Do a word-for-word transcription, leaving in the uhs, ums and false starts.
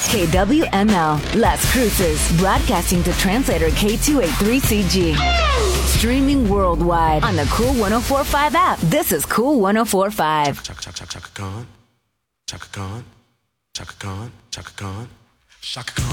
K W M L, Las Cruces, broadcasting to translator K two eighty-three C G. Streaming worldwide on the Cool ten forty-five app. This is Cool ten forty-five. Chaka, chaka, chaka, chaka Khan. Chaka Khan. Chaka Khan. Chaka Khan. Chaka Khan.